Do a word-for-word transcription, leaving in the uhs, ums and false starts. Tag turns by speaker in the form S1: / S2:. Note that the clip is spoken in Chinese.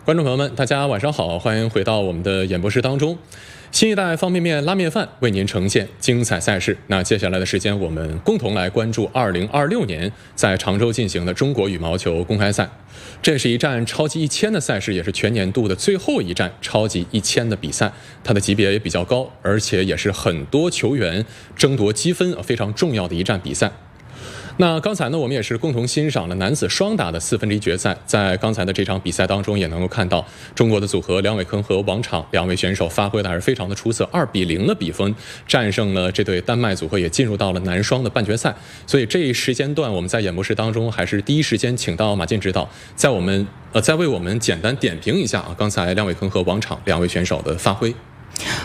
S1: 观众朋友们，大家晚上好，欢迎回到我们的演播室当中。新一代方便面拉面饭为您呈现精彩赛事。那接下来的时间，我们共同来关注二零二六年在常州进行的中国羽毛球公开赛。这是一站超级一千的赛事，也是全年度的最后一站超级一千的比赛。它的级别也比较高，而且也是很多球员争夺积分非常重要的一站比赛。那刚才呢，我们也是共同欣赏了男子双打的四分之一决赛。在刚才的这场比赛当中，也能够看到中国的组合梁伟铿和王昶两位选手发挥的还是非常的出色，二比零的比分战胜了这对丹麦组合，也进入到了男双的半决赛。所以这一时间段，我们在演播室当中还是第一时间请到马竞指导，在我们呃再为我们简单点评一下啊，刚才梁伟铿和王昶两位选手的发挥。